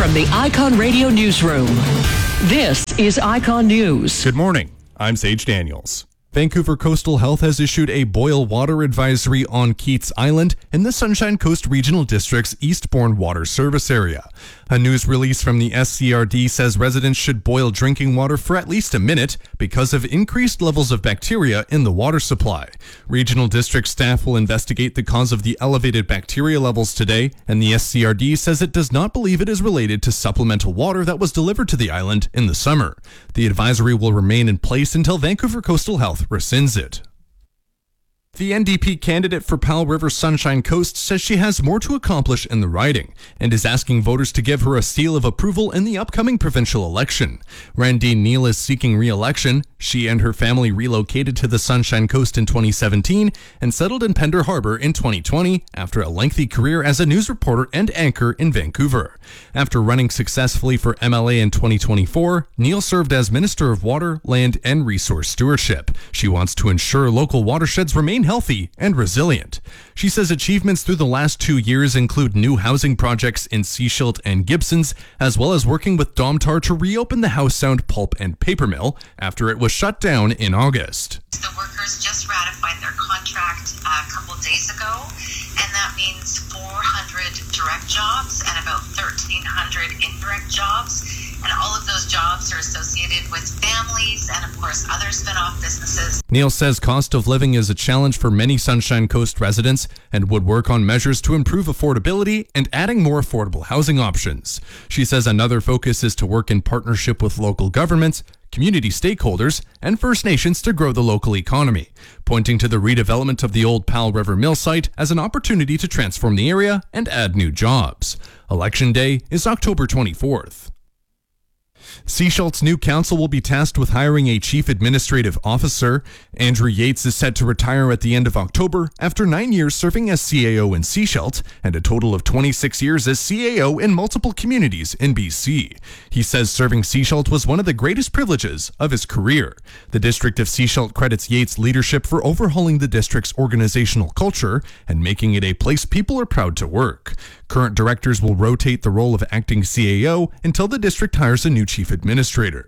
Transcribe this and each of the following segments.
From the Icon Radio Newsroom, this is Icon News. Good morning. I'm Sage Daniels. Vancouver Coastal Health has issued a boil water advisory on Keats Island in the Sunshine Coast Regional District's Eastbourne Water Service area. A news release from the SCRD says residents should boil drinking water for at least a minute because of increased levels of bacteria in the water supply. Regional District staff will investigate the cause of the elevated bacteria levels today, and the SCRD says it does not believe it is related to supplemental water that was delivered to the island in the summer. The advisory will remain in place until Vancouver Coastal Health rescinds it. The NDP candidate for Powell River Sunshine Coast says she has more to accomplish in the riding and is asking voters to give her a seal of approval in the upcoming provincial election. Randine Neal is seeking re-election. She and her family relocated to the Sunshine Coast in 2017 and settled in Pender Harbor in 2020 after a lengthy career as a news reporter and anchor in Vancouver. After running successfully for MLA in 2024, Neal served as Minister of Water, Land, and Resource Stewardship. She wants to ensure local watersheds remain healthy and resilient. She says achievements through the last 2 years include new housing projects in Seashilt and Gibsons, as well as working with Domtar to reopen the House Sound pulp and paper mill after it was shut down in August. The workers just ratified their contract a couple days ago, and that means 400 direct jobs and about 1,300 indirect jobs. And all of those jobs are associated with families and, of course, other spin-off businesses. Neal says cost of living is a challenge for many Sunshine Coast residents and would work on measures to improve affordability and adding more affordable housing options. She says another focus is to work in partnership with local governments, community stakeholders, and First Nations to grow the local economy, pointing to the redevelopment of the old Powell River Mill site as an opportunity to transform the area and add new jobs. Election Day is October 24th. Seashilt's new council will be tasked with hiring a chief administrative officer. Andrew Yates is set to retire at the end of October after 9 years serving as CAO in Seashilt and a total of 26 years as CAO in multiple communities in BC. He says serving Seashilt was one of the greatest privileges of his career. The District of Seashilt credits Yates' leadership for overhauling the district's organizational culture and making it a place people are proud to work. Current directors will rotate the role of acting CAO until the district hires a new chief administrator.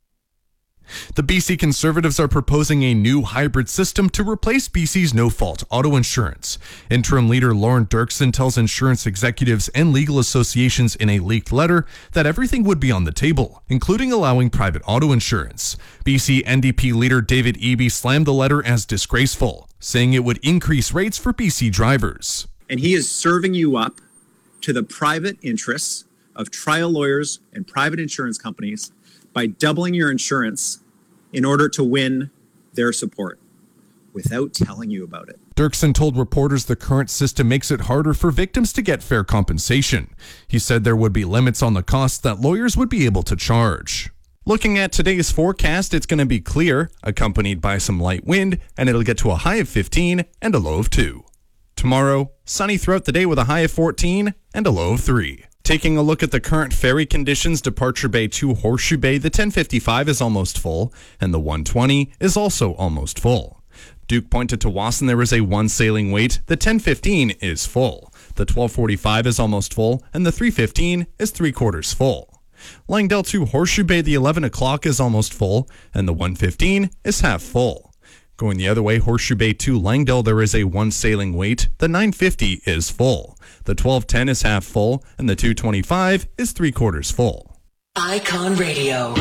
The BC Conservatives are proposing a new hybrid system to replace BC's no-fault auto insurance. Interim leader Lauren Dirksen tells insurance executives and legal associations in a leaked letter that everything would be on the table, including allowing private auto insurance. BC NDP leader David Eby slammed the letter as disgraceful, saying it would increase rates for BC drivers. And he is serving you up to the private interests of trial lawyers and private insurance companies by doubling your insurance in order to win their support without telling you about it. Dirksen told reporters the current system makes it harder for victims to get fair compensation. He said there would be limits on the costs that lawyers would be able to charge. Looking at today's forecast, it's going to be clear, accompanied by some light wind, and it'll get to a high of 15 and a low of 2. Tomorrow, sunny throughout the day with a high of 14 and a low of 3. Taking a look at the current ferry conditions, Departure Bay to Horseshoe Bay, the 1055 is almost full, and the 120 is also almost full. Duke Point to Tsawwassen, there is a 1 sailing wait, the 1015 is full. The 1245 is almost full, and the 315 is 3/4 full. Langdale to Horseshoe Bay, the 11 o'clock is almost full, and the 115 is half full. Going the other way, Horseshoe Bay to Langdale, there is a 1 sailing wait. The 950 is full. The 1210 is half full, and the 225 is 3/4 full. Icon Radio.